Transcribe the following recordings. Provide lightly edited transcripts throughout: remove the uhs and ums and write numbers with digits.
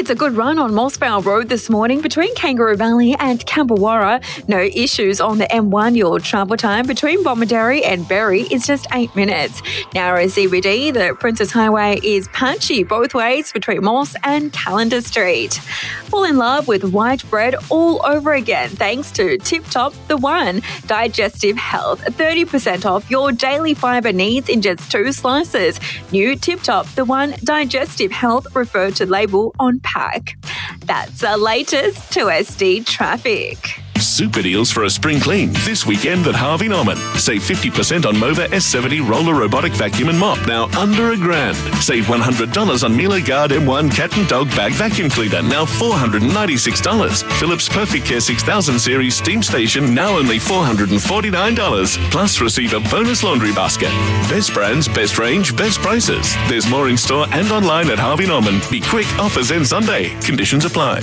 It's a good run on Mossvale Road this morning between Kangaroo Valley and Camberwarra. No issues on the M1. Your travel time between Bomaderry and Berry is just 8 minutes. Narrow CBD, the Princess Highway is patchy both ways between Moss and Calendar Street. Fall in love with white bread all over again thanks to Tip Top The One Digestive Health. 30% off your daily fibre needs in just 2 slices. New Tip Top The One Digestive Health, refer to label on pack. That's the latest 2SD traffic. Super deals for a spring clean this weekend at Harvey Norman. Save 50% on Mova S70 roller robotic vacuum and mop, now under $1,000. Save $100 on Miele Guard M1 cat and dog bag vacuum cleaner, now $496. Philips Perfect Care 6000 series steam station, now only $449. Plus receive a bonus laundry basket. Best brands, best range, best prices. There's more in store and online at Harvey Norman. Be quick, offers end Sunday. Conditions apply.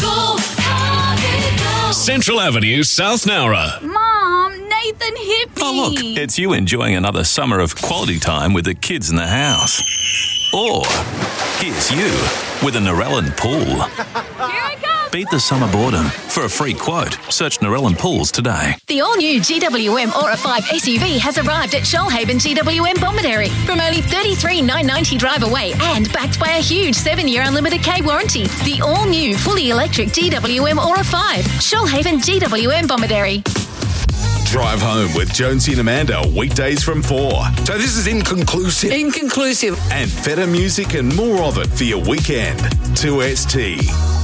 Central Avenue, South Nowra. Mom, Nathan hit me. Oh, look, it's you enjoying another summer of quality time with the kids in the house. Or here's you with a Narellan pool. Here I come. Beat the summer boredom. For a free quote, search Narellan Pools today. The all-new GWM Aura 5 SUV has arrived at Shoalhaven GWM Bomaderry from only $33,990 drive away and backed by a huge 7-year unlimited K warranty. The all-new fully electric GWM Aura 5. Shoalhaven GWM Bomaderry. Drive home with Jonesy and Amanda weekdays from 4. So this is inconclusive. Inconclusive. And better music and more of it for your weekend. 2ST.